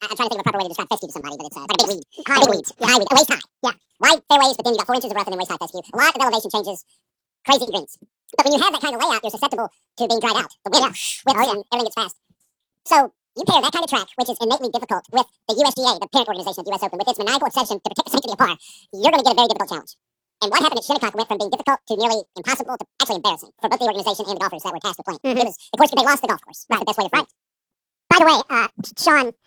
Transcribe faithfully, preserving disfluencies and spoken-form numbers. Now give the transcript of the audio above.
I'm trying to think of a proper way to describe fescue to somebody, but it's, uh, it's like a big weed. High big weeds. Yeah, high weed. Waist high. Yeah. Wide fairways, but then you got four inches of rough and then waist high fescue. A lot of elevation changes, crazy greens. But when you have that kind of layout, you're susceptible to being dried out. The wind, yeah. Whips, oh, yeah. And everything gets fast. So you pair that kind of track, which is innately difficult, with the U S G A, the parent organization of the U S Open, with its maniacal obsession to protect the sanctity of par, you're going to get a very difficult challenge. And what happened at Shinnecock went from being difficult to nearly impossible to actually embarrassing for both the organization and the golfers that were tasked with playing. Mm-hmm. It was the course they lost the golf course. Right. The best way to front. By the way, uh, Sean,